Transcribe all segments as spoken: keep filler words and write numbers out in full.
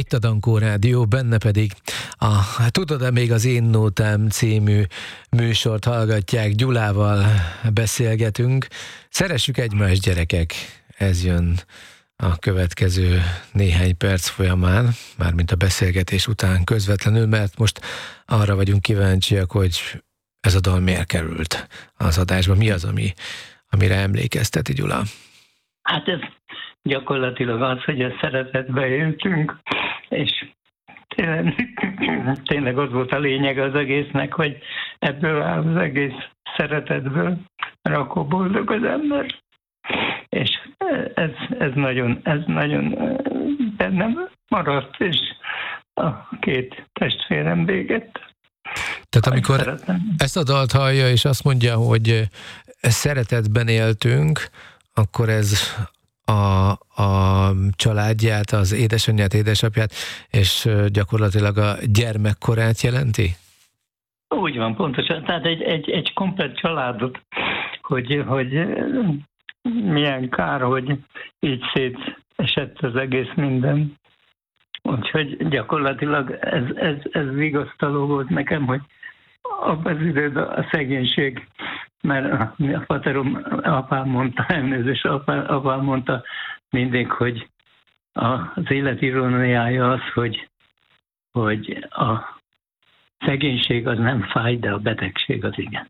Itt a Dankó Rádió, benne pedig a Tudod-e még az Én Nótám című műsort hallgatják, Gyulával beszélgetünk. Szeressük egymást, gyerekek, ez jön a következő néhány perc folyamán, mármint a beszélgetés után közvetlenül, mert most arra vagyunk kíváncsiak, hogy ez a dal miért került az adásba. Mi az, ami, amire emlékezteti, Gyula? Hát ez gyakorlatilag az, hogy a szeretetbe éltünk, és tényleg, tényleg az volt a lényeg az egésznek, hogy ebből áll az egész szeretetből, mert akkor boldog az ember. És ez, ez nagyon, ez nagyon bennem maradt, és a két testvérem végett. Tehát amikor szeretem. Ezt a dalt hallja, és azt mondja, hogy szeretetben éltünk, akkor ez a, a családját, az édesanyját, édesapját, és gyakorlatilag a gyermekkorát jelenti? Úgy van, pontosan. Tehát egy, egy, egy komplett családot, hogy, hogy milyen kár, hogy így szétesett az egész minden. Úgyhogy gyakorlatilag ez, ez, ez vigasztaló volt nekem, hogy abban az időben a szegénység, mert a, a paterom, apám mondta, elnézést, apám, apám mondta mindig, hogy a, az élet iróniája az, hogy, hogy a szegénység az nem fáj, de a betegség az igen.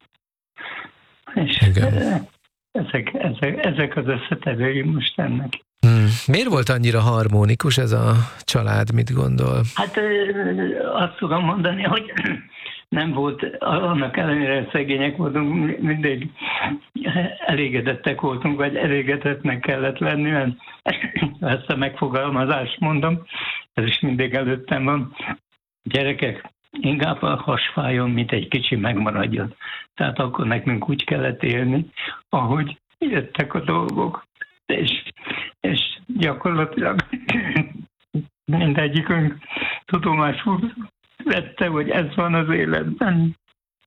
És igen. Ezek, ezek, ezek az összetevői most ennek. Hmm. Miért volt annyira harmonikus ez a család, mit gondol? Hát azt tudom mondani, hogy nem volt, annak ellenére szegények voltunk, mindig elégedettek voltunk, vagy elégedetnek kellett lenni, mert ezt a megfogalmazást mondom, ez is mindig előttem van. Gyerekek, inkább a hasfájon, mint egy kicsi megmaradjon. Tehát akkor nekünk úgy kellett élni, ahogy jöttek a dolgok. És, és gyakorlatilag mindegyikünk tudomásul vette, hogy ez van az életben.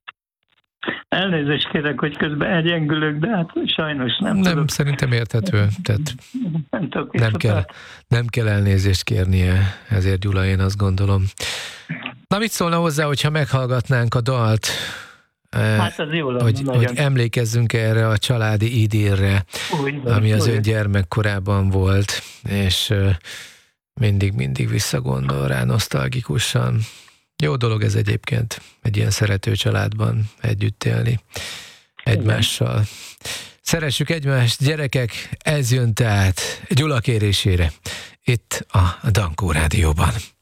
Elnézést kérek, hogy közben elgyengülök, de hát sajnos nem Nem, tudok. Szerintem érthető. Tehát nem, nem, kell, nem kell elnézést kérnie, ezért Gyula, én azt gondolom. Na, mit szólna hozzá, hogyha meghallgatnánk a dalt, hát az jó lenne, hogy, hogy emlékezzünk erre a családi idillre, ami az ön gyermekkorában volt, és mindig-mindig visszagondol rá nosztalgikusan. Jó dolog ez egyébként, egy ilyen szerető családban együtt élni egymással. Igen. Szeressük egymást, gyerekek, ez jön tehát Gyula kérésére itt a Dankó Rádióban.